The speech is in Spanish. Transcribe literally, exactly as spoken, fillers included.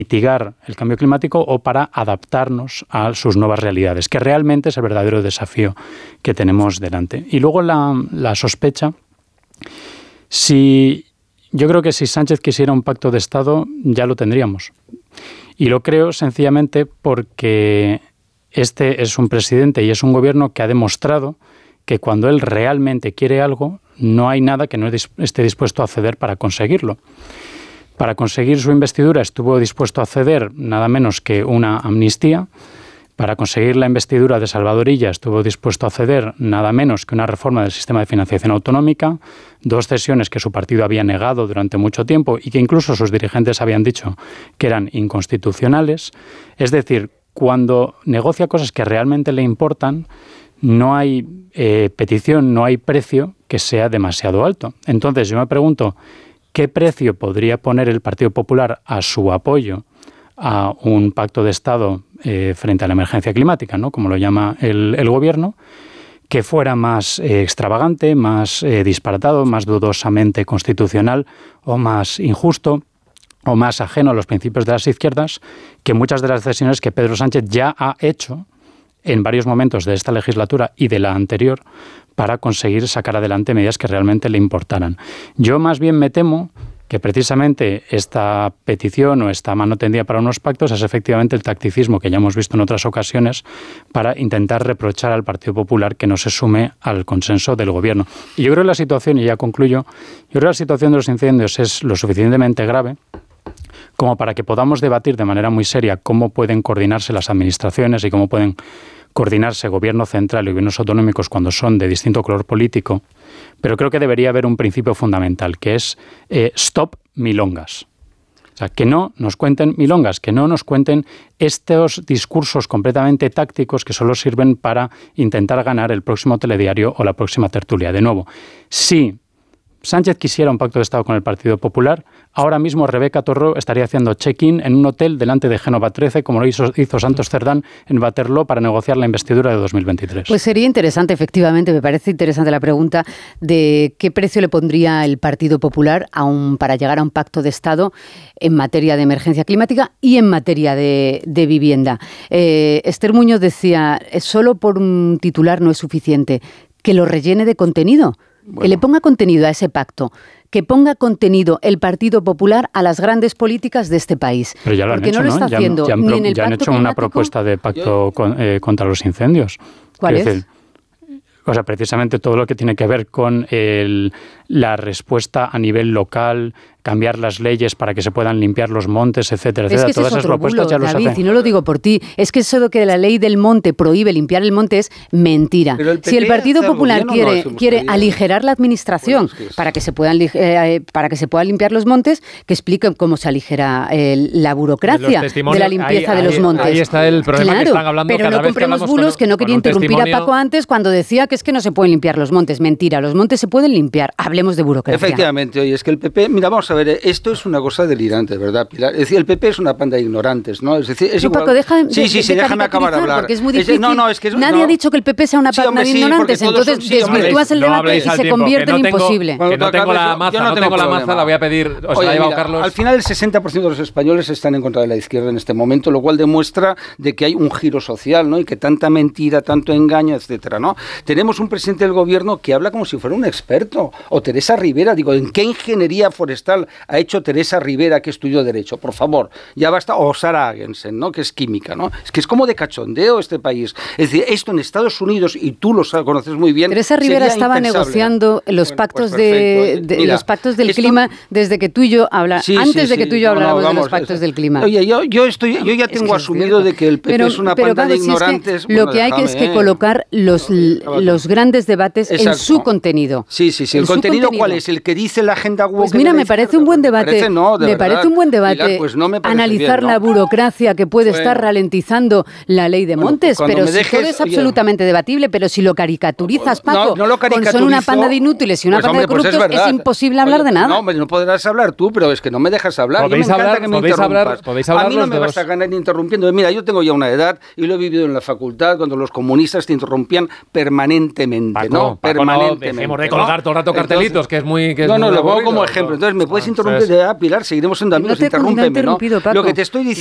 mitigar el cambio climático o para adaptarnos a sus nuevas realidades, que realmente es el verdadero desafío que tenemos delante. Y luego la, la sospecha, si yo creo que si Sánchez quisiera un pacto de Estado ya lo tendríamos. Y lo creo sencillamente porque este es un presidente y es un gobierno que ha demostrado que cuando él realmente quiere algo, no hay nada que no esté dispuesto a ceder para conseguirlo. Para conseguir su investidura estuvo dispuesto a ceder nada menos que una amnistía. Para conseguir la investidura de Salvador Illa estuvo dispuesto a ceder nada menos que una reforma del sistema de financiación autonómica, dos cesiones que su partido había negado durante mucho tiempo y que incluso sus dirigentes habían dicho que eran inconstitucionales. Es decir, cuando negocia cosas que realmente le importan, no hay eh, petición, no hay precio que sea demasiado alto. Entonces yo me pregunto, ¿qué precio podría poner el Partido Popular a su apoyo a un pacto de Estado eh, frente a la emergencia climática, ¿no?, como lo llama el, el Gobierno, que fuera más eh, extravagante, más eh, disparatado, más dudosamente constitucional o más injusto o más ajeno a los principios de las izquierdas que muchas de las decisiones que Pedro Sánchez ya ha hecho en varios momentos de esta legislatura y de la anterior para conseguir sacar adelante medidas que realmente le importaran. Yo más bien me temo que precisamente esta petición o esta mano tendida para unos pactos es efectivamente el tacticismo que ya hemos visto en otras ocasiones para intentar reprochar al Partido Popular que no se sume al consenso del Gobierno. Y yo creo que la situación, y ya concluyo, yo creo que la situación de los incendios es lo suficientemente grave como para que podamos debatir de manera muy seria cómo pueden coordinarse las administraciones y cómo pueden coordinarse gobierno central y gobiernos autonómicos cuando son de distinto color político, pero creo que debería haber un principio fundamental, que es eh, stop milongas. O sea, que no nos cuenten milongas, que no nos cuenten estos discursos completamente tácticos que solo sirven para intentar ganar el próximo telediario o la próxima tertulia. De nuevo, si Sánchez quisiera un pacto de Estado con el Partido Popular, ahora mismo Rebeca Torró estaría haciendo check-in en un hotel delante de Génova trece, como lo hizo, hizo Santos Cerdán en Waterloo para negociar la investidura de dos mil veintitrés. Pues sería interesante, efectivamente, me parece interesante la pregunta de qué precio le pondría el Partido Popular a un, para llegar a un pacto de Estado en materia de emergencia climática y en materia de, de vivienda. Eh, Esther Muñoz decía, solo por un titular no es suficiente, que lo rellene de contenido. Bueno. Que le ponga contenido a ese pacto, que ponga contenido el Partido Popular a las grandes políticas de este país. Pero ya lo porque han hecho, no lo está ¿no? haciendo ya, ya han, ni en el ya han hecho climático. Una propuesta de pacto Yo... con, eh, contra los incendios. ¿Cuál es? Decir, o sea, precisamente todo lo que tiene que ver con el, la respuesta a nivel local, cambiar las leyes para que se puedan limpiar los montes, etcétera, etcétera. Es que Todas ese es esas otro propuestas bulo, ya los David, hacen. y no lo digo por ti. Es que eso de que la ley del monte prohíbe limpiar el monte es mentira. El si el Partido Popular no quiere, quiere aligerar la administración bueno, es que es... para que se puedan eh, para que se puedan limpiar los montes, que explique cómo se aligera eh, la burocracia de la limpieza ahí, de los ahí, montes. Ahí está el problema, claro, que están hablando pero cada no vez compremos que bulos, con, que no quería interrumpir testimonio... a Paco antes cuando decía que es que no se pueden limpiar los montes. Mentira, los montes se pueden limpiar. Hablemos de burocracia. Efectivamente, oye, es que el P P, mira, vamos a ver, esto es una cosa delirante, ¿verdad, Pilar? Es decir, el P P es una panda de ignorantes, ¿no? Es decir, es no, igual... Paco, deja sí, de, sí, de, sí, de déjame acabar de hablar. Porque es muy difícil. Es, no, no, es que es, Nadie no. ha dicho que el P P sea una sí, panda hombre, de sí, ignorantes, entonces son, sí, desvirtúas el no debate y se tiempo, convierte no en tengo, imposible. Que no tengo la maza, yo no, no tengo la maza, la voy a pedir, os Oye, la ha llevado mira, Carlos. Al final el sesenta por ciento de los españoles están en contra de la izquierda en este momento, lo cual demuestra de que hay un giro social, ¿no? Y que tanta mentira, tanto engaño, etcétera, ¿no? Tenemos un presidente del gobierno que habla como si fuera un experto. O Teresa Rivera, digo, ¿en qué ingeniería forestal ha hecho Teresa Rivera que estudió Derecho? Por favor, ya basta. O Sara Agensen, ¿no? Que es química, ¿no? Es que es como de cachondeo este país. Es decir, esto en Estados Unidos, y tú lo conoces muy bien. Teresa Rivera estaba impensable. negociando los bueno, pactos pues de, de Mira, los pactos del esto... clima desde que tú y yo hablamos, sí, antes sí, de que tú y yo sí. habláramos no, no, vamos, de los pactos es... del clima. Oye, yo, yo estoy, yo ya tengo es que asumido es de que el P P pero, es una pero, panda Pablo, de ignorantes. Si es que bueno, lo que déjame, hay que es que eh. colocar los, los grandes debates Exacto. en su contenido. Sí, sí, sí. ¿El contenido, contenido cuál es? El que dice la agenda web. Pues mira, me parece un buen debate. Parece, no, de me verdad, parece un buen debate Pilar, pues no me analizar bien, ¿no? la burocracia que puede bueno. estar ralentizando la ley de bueno, montes, pues pero si dejes, todo es oye, absolutamente debatible, pero si lo caricaturizas, Paco, no, no lo con son una panda de inútiles y una pues, panda hombre, de corruptos, pues es, es imposible hablar oye, de nada. No, hombre, no podrás hablar tú, pero es que no me dejas hablar. Podéis Yo me hablar, que me podéis hablar, podéis hablar A mí no los me dos. vas a ganar interrumpiendo. Mira, yo tengo ya una edad y lo he vivido en la facultad cuando los comunistas te interrumpían permanentemente, Paco, ¿no? Paco, permanentemente. No, dejemos de colgar todo el rato cartelitos, Entonces, que es muy... Que no, es no, muy lo pongo aburrido, como ejemplo. Entonces, ¿me puedes puedes interrumpir, de, ah, Pilar, seguiremos siendo amigos, no te, interrúmpeme, no, ¿no? Lo que te estoy diciendo